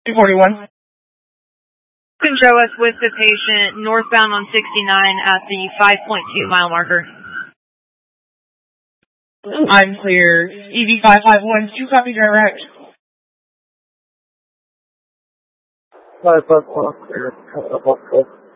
241. You can show us with the patient northbound on 69 at the 5.2 mile marker. I'm clear. EV551, 2 copy direct. 551, clear.